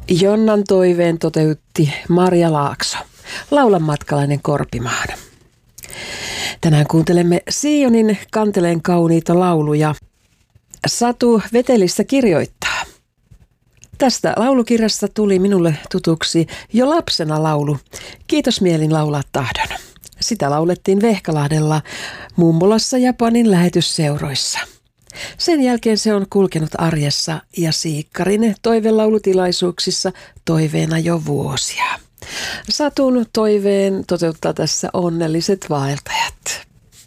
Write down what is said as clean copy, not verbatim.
Jonnan toiveen toteutti Marja Laakso, Laulan matkalainen Korpimaan. Tänään kuuntelemme Sionin kanteleen kauniita lauluja. Satu Vetelissä kirjoittaa. Tästä laulukirjasta tuli minulle tutuksi jo lapsena laulu Kiitos mielin laulaa tahdon. Sitä laulettiin Vehkalahdella mummolassa Japanin lähetysseuroissa. Sen jälkeen se on kulkenut arjessa ja Siikkarin toivelaulutilaisuuksissa toiveena jo vuosia. Satun toiveen toteuttaa tässä onnelliset vaeltajat.